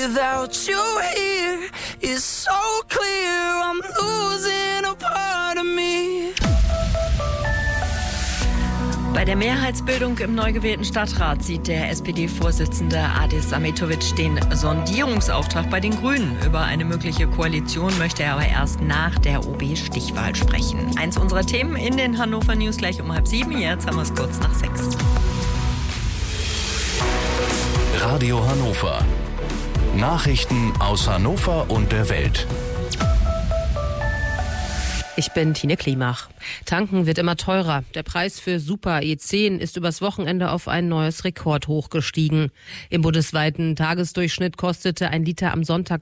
Without you here, it's so clear I'm losing a part of me. Bei der Mehrheitsbildung im neu gewählten Stadtrat sieht der SPD-Vorsitzende Adis Ahmetovic den Sondierungsauftrag bei den Grünen. Über eine mögliche Koalition möchte er aber erst nach der OB-Stichwahl sprechen. Eins unserer Themen in den Hannover News gleich um 6:30. Jetzt haben wir es kurz nach 6. Radio Hannover. Nachrichten aus Hannover und der Welt. Ich bin Tine Klimach. Tanken wird immer teurer. Der Preis für Super E10 ist übers Wochenende auf ein neues Rekordhoch gestiegen. Im bundesweiten Tagesdurchschnitt kostete ein Liter am Sonntag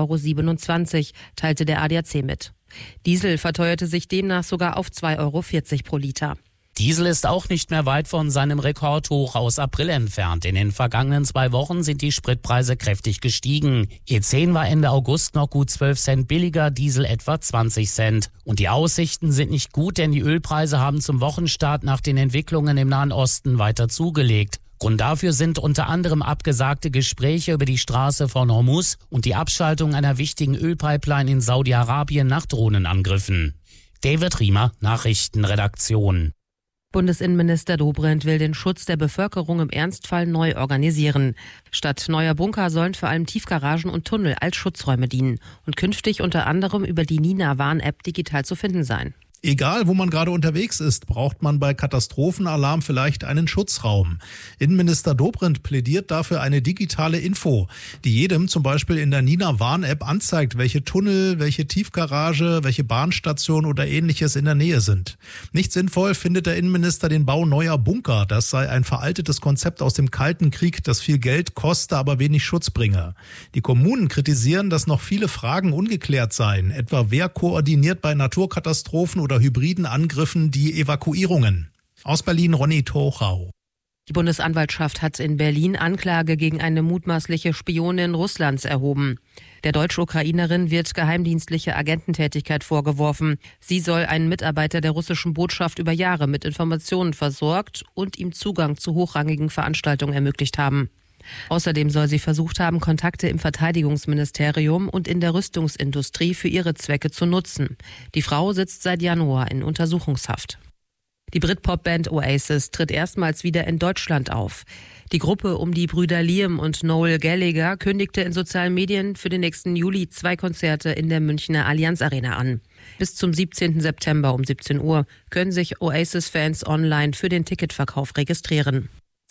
2,27 €, teilte der ADAC mit. Diesel verteuerte sich demnach sogar auf 2,40 € pro Liter. Diesel ist auch nicht mehr weit von seinem Rekordhoch aus April entfernt. In den vergangenen 2 Wochen sind die Spritpreise kräftig gestiegen. E10 war Ende August noch gut 12 Cent billiger, Diesel etwa 20 Cent. Und die Aussichten sind nicht gut, denn die Ölpreise haben zum Wochenstart nach den Entwicklungen im Nahen Osten weiter zugelegt. Grund dafür sind unter anderem abgesagte Gespräche über die Straße von Hormuz und die Abschaltung einer wichtigen Ölpipeline in Saudi-Arabien nach Drohnenangriffen. David Riemer, Nachrichtenredaktion. Bundesinnenminister Dobrindt will den Schutz der Bevölkerung im Ernstfall neu organisieren. Statt neuer Bunker sollen vor allem Tiefgaragen und Tunnel als Schutzräume dienen und künftig unter anderem über die Nina-Warn-App digital zu finden sein. Egal, wo man gerade unterwegs ist, braucht man bei Katastrophenalarm vielleicht einen Schutzraum. Innenminister Dobrindt plädiert dafür eine digitale Info, die jedem zum Beispiel in der Nina-Warn-App anzeigt, welche Tunnel, welche Tiefgarage, welche Bahnstation oder ähnliches in der Nähe sind. Nicht sinnvoll findet der Innenminister den Bau neuer Bunker. Das sei ein veraltetes Konzept aus dem Kalten Krieg, das viel Geld koste, aber wenig Schutz bringe. Die Kommunen kritisieren, dass noch viele Fragen ungeklärt seien, etwa wer koordiniert bei Naturkatastrophen oder hybriden Angriffen die Evakuierungen. Aus Berlin Ronny Tochau. Die Bundesanwaltschaft hat in Berlin Anklage gegen eine mutmaßliche Spionin Russlands erhoben. Der Deutsch-Ukrainerin wird geheimdienstliche Agententätigkeit vorgeworfen. Sie soll einen Mitarbeiter der russischen Botschaft über Jahre mit Informationen versorgt und ihm Zugang zu hochrangigen Veranstaltungen ermöglicht haben. Außerdem soll sie versucht haben, Kontakte im Verteidigungsministerium und in der Rüstungsindustrie für ihre Zwecke zu nutzen. Die Frau sitzt seit Januar in Untersuchungshaft. Die Britpop-Band Oasis tritt erstmals wieder in Deutschland auf. Die Gruppe um die Brüder Liam und Noel Gallagher kündigte in sozialen Medien für den nächsten Juli 2 Konzerte in der Münchner Allianz Arena an. Bis zum 17. September um 17 Uhr können sich Oasis-Fans online für den Ticketverkauf registrieren.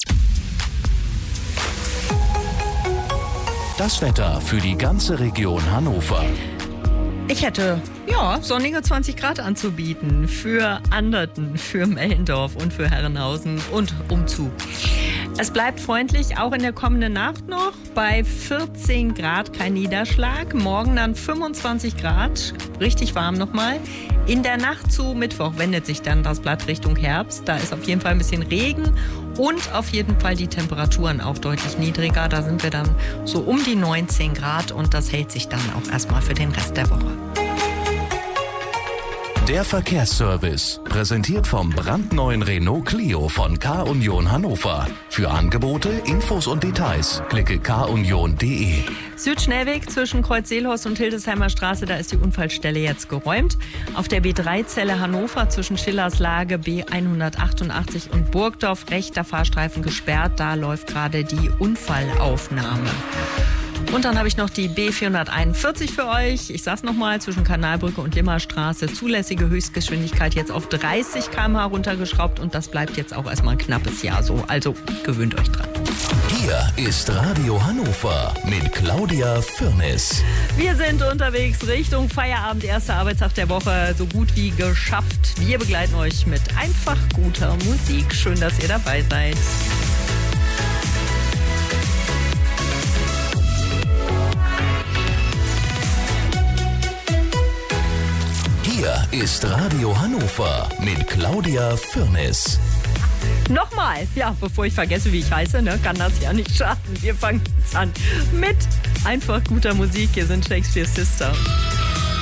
Das Wetter für die ganze Region Hannover. Ich hätte, sonnige 20 Grad anzubieten für Anderten, für Mellendorf und für Herrenhausen und umzu. Es bleibt freundlich, auch in der kommenden Nacht noch. Bei 14 Grad kein Niederschlag. Morgen dann 25 Grad, richtig warm nochmal. In der Nacht zu Mittwoch wendet sich dann das Blatt Richtung Herbst. Da ist auf jeden Fall ein bisschen Regen und auf jeden Fall die Temperaturen auch deutlich niedriger. Da sind wir dann so um die 19 Grad und das hält sich dann auch erstmal für den Rest der Woche. Der Verkehrsservice, präsentiert vom brandneuen Renault Clio von K-Union Hannover. Für Angebote, Infos und Details klicke kunion.de. Südschnellweg zwischen Kreuz-Seelhorst und Hildesheimer Straße, da ist die Unfallstelle jetzt geräumt. Auf der B3-Zelle Hannover zwischen Schillerslage B188 und Burgdorf rechter Fahrstreifen gesperrt, da läuft gerade die Unfallaufnahme. Und dann habe ich noch die B441 für euch. Ich sag's nochmal, zwischen Kanalbrücke und Limmerstraße. Zulässige Höchstgeschwindigkeit jetzt auf 30 km/h runtergeschraubt und das bleibt jetzt auch erstmal ein knappes Jahr so. Also gewöhnt euch dran. Hier ist Radio Hannover mit Claudia Firnis. Wir sind unterwegs Richtung Feierabend, erster Arbeitstag der Woche, so gut wie geschafft. Wir begleiten euch mit einfach guter Musik. Schön, dass ihr dabei seid. Hier ist Radio Hannover mit Claudia Firnis. Nochmal, bevor ich vergesse, wie ich heiße, kann das ja nicht schaden. Wir fangen jetzt an mit einfach guter Musik. Hier sind Shakespeare Sister.